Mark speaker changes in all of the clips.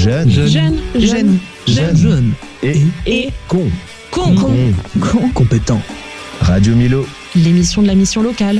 Speaker 1: Jeune. Et compétent. Radio Milo.
Speaker 2: L'émission de la mission locale.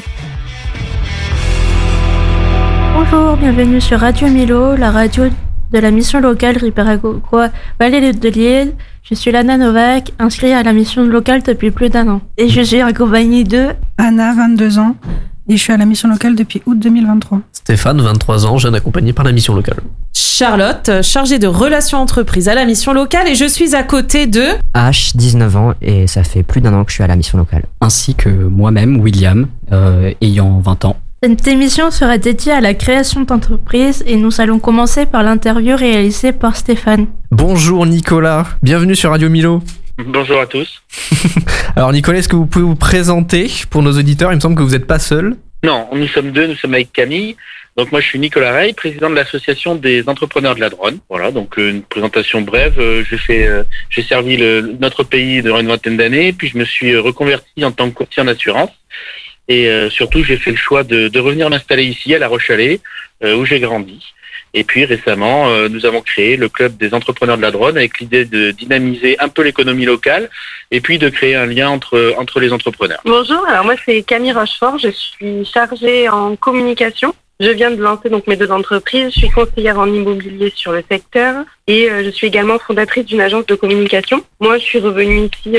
Speaker 3: Bonjour, bienvenue sur Radio Milo, la radio de la mission locale Riparagoua Vallée de Liège. Je suis Lana Novak, inscrite à la mission locale depuis plus d'1 an. Et je suis accompagnée de
Speaker 4: Anna, 22 ans, et je suis à la mission locale depuis août 2023.
Speaker 5: Stéphane, 23 ans, jeune accompagné par la mission locale.
Speaker 6: Charlotte, chargée de relations entreprises à la mission locale, et je suis à côté de...
Speaker 7: H, 19 ans, et ça fait plus d'1 an que je suis à la mission locale.
Speaker 8: Ainsi que moi-même, William, ayant 20 ans.
Speaker 3: Cette émission sera dédiée à la création d'entreprises et nous allons commencer par l'interview réalisée par Stéphane.
Speaker 5: Bonjour Nicolas, bienvenue sur Radio Milo.
Speaker 9: Bonjour à tous.
Speaker 5: Alors Nicolas, est-ce que vous pouvez vous présenter pour nos auditeurs ? Il me semble que vous n'êtes pas seul.
Speaker 9: Non, nous sommes deux, nous sommes avec Camille. Donc moi je suis Nicolas Rey, président de l'association des entrepreneurs de la Dronne. Voilà, donc une présentation brève. J'ai servi notre pays durant une vingtaine d'années, puis je me suis reconverti en tant que courtier en assurance. Et surtout, j'ai fait le choix de revenir m'installer ici, à La Roche-Alais, où j'ai grandi. Et puis récemment, nous avons créé le club des entrepreneurs de la Dronne avec l'idée de dynamiser un peu l'économie locale et puis de créer un lien entre les entrepreneurs.
Speaker 10: Bonjour, alors moi c'est Camille Rochefort, je suis chargée en communication. Je viens de lancer donc mes 2 entreprises, je suis conseillère en immobilier sur le secteur et je suis également fondatrice d'une agence de communication. Moi je suis revenue ici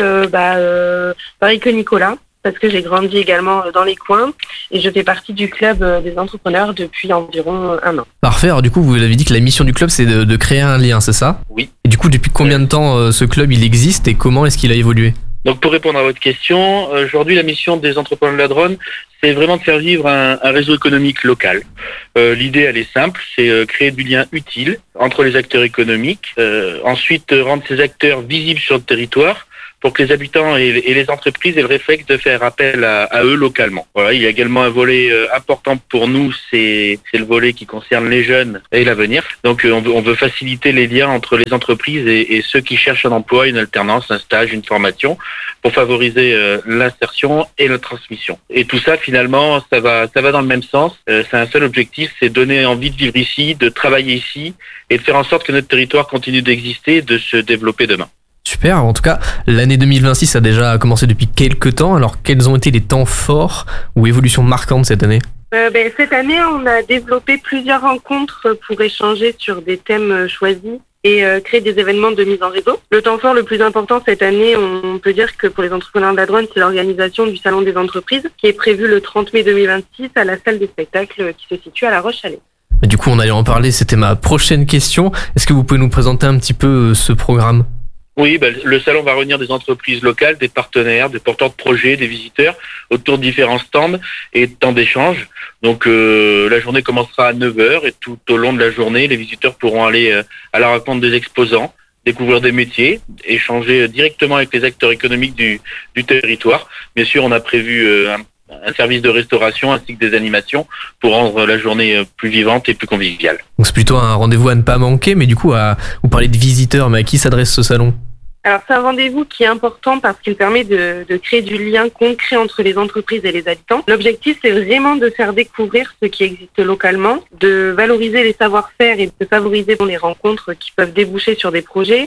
Speaker 10: pareil que Nicolas, parce que j'ai grandi également dans les coins et je fais partie du club des entrepreneurs depuis environ 1 an.
Speaker 5: Parfait, alors du coup vous avez dit que la mission du club c'est de créer un lien, c'est ça ?
Speaker 9: Oui.
Speaker 5: Et du coup depuis combien de temps ce club il existe et comment est-ce qu'il a évolué ?
Speaker 9: Donc pour répondre à votre question, aujourd'hui la mission des entrepreneurs de la Dronne, c'est vraiment de faire vivre un réseau économique local. L'idée elle est simple, c'est créer du lien utile entre les acteurs économiques, ensuite rendre ces acteurs visibles sur le territoire, pour que les habitants et les entreprises aient le réflexe de faire appel à eux localement. Voilà, il y a également un volet important pour nous, c'est le volet qui concerne les jeunes et l'avenir. Donc on veut faciliter les liens entre les entreprises et ceux qui cherchent un emploi, une alternance, un stage, une formation, pour favoriser l'insertion et la transmission. Et tout ça finalement, ça va dans le même sens. C'est un seul objectif, c'est donner envie de vivre ici, de travailler ici et de faire en sorte que notre territoire continue d'exister et de se développer demain.
Speaker 5: Super, en tout cas, l'année 2026 a déjà commencé depuis quelques temps. Alors, quels ont été les temps forts ou évolutions marquantes cette année ?
Speaker 10: Cette année, on a développé plusieurs rencontres pour échanger sur des thèmes choisis et créer des événements de mise en réseau. Le temps fort le plus important cette année, on peut dire que pour les entrepreneurs de la Dronne, c'est l'organisation du Salon des entreprises qui est prévu le 30 mai 2026 à la salle des spectacles qui se situe à La Roche-Alais.
Speaker 5: Du coup, on allait en parler, c'était ma prochaine question. Est-ce que vous pouvez nous présenter un petit peu ce programme ?
Speaker 9: Oui, le salon va réunir des entreprises locales, des partenaires, des porteurs de projets, des visiteurs autour de différents stands et de temps d'échange. Donc la journée commencera à 9h et tout au long de la journée, les visiteurs pourront aller à la rencontre des exposants, découvrir des métiers, échanger directement avec les acteurs économiques du territoire. Bien sûr, on a prévu un service de restauration ainsi que des animations pour rendre la journée plus vivante et plus conviviale.
Speaker 5: Donc c'est plutôt un rendez-vous à ne pas manquer, mais du coup, vous parlez de visiteurs, mais à qui s'adresse ce salon ?
Speaker 10: Alors c'est un rendez-vous qui est important parce qu'il permet de créer du lien concret entre les entreprises et les habitants. L'objectif c'est vraiment de faire découvrir ce qui existe localement, de valoriser les savoir-faire et de favoriser les rencontres qui peuvent déboucher sur des projets,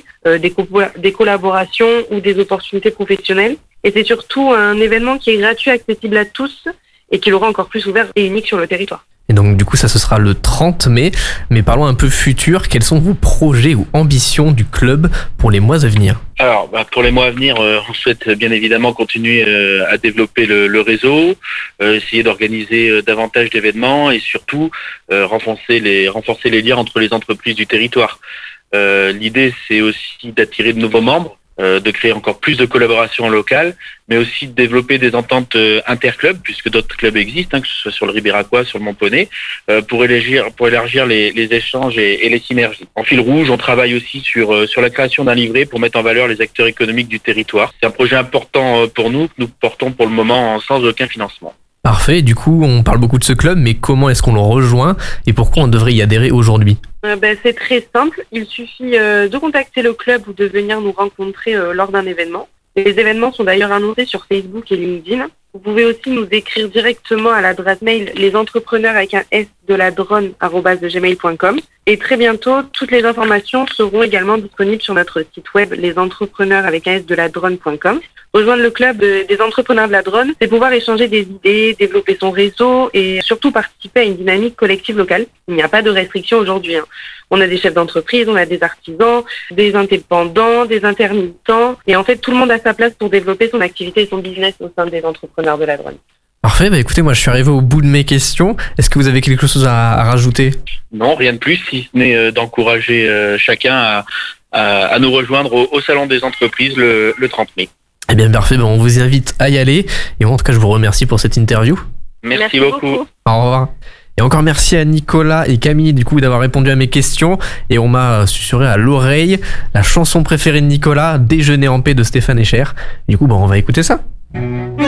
Speaker 10: des collaborations ou des opportunités professionnelles. Et c'est surtout un événement qui est gratuit, accessible à tous et qui l'aura encore plus ouvert et unique sur le territoire.
Speaker 5: Et donc du coup ça ce sera le 30 mai, mais parlons un peu futur, quels sont vos projets ou ambitions du club pour les mois à venir ?
Speaker 9: Alors pour les mois à venir, on souhaite bien évidemment continuer à développer le réseau, essayer d'organiser davantage d'événements et surtout renforcer les liens entre les entreprises du territoire. L'idée c'est aussi d'attirer de nouveaux membres, de créer encore plus de collaborations locales, mais aussi de développer des ententes interclubs, puisque d'autres clubs existent, que ce soit sur le Ribéracois, sur le Montponey, pour élargir les échanges et les synergies. En fil rouge, on travaille aussi sur la création d'un livret pour mettre en valeur les acteurs économiques du territoire. C'est un projet important pour nous, que nous portons pour le moment sans aucun financement.
Speaker 5: Parfait, du coup on parle beaucoup de ce club, mais comment est-ce qu'on le rejoint et pourquoi on devrait y adhérer aujourd'hui ?
Speaker 10: C'est très simple, il suffit de contacter le club ou de venir nous rencontrer lors d'un événement. Les événements sont d'ailleurs annoncés sur Facebook et LinkedIn. Vous pouvez aussi nous écrire directement à l'adresse mail lesentrepreneurs avec un S de la drone@gmail.com. Et très bientôt, toutes les informations seront également disponibles sur notre site web lesentrepreneurs avec un S de la drone.com. Rejoindre le club des entrepreneurs de la drone, c'est pouvoir échanger des idées, développer son réseau et surtout participer à une dynamique collective locale. Il n'y a pas de restrictions aujourd'hui. On a des chefs d'entreprise, on a des artisans, des indépendants, des intermittents. Et en fait, tout le monde a sa place pour développer son activité et son business au sein des entrepreneurs de la drone.
Speaker 5: Parfait, écoutez, moi je suis arrivé au bout de mes questions. Est-ce que vous avez quelque chose à rajouter ?
Speaker 9: Non, rien de plus, si ce n'est d'encourager chacun à nous rejoindre au Salon des entreprises le 30 mai.
Speaker 5: Eh bien parfait, on vous invite à y aller. Et en tout cas, je vous remercie pour cette interview.
Speaker 9: Merci beaucoup.
Speaker 5: Au revoir. Et encore merci à Nicolas et Camille du coup d'avoir répondu à mes questions. Et on m'a susurré à l'oreille la chanson préférée de Nicolas, Déjeuner en paix de Stéphane Echer. Du coup, on va écouter ça.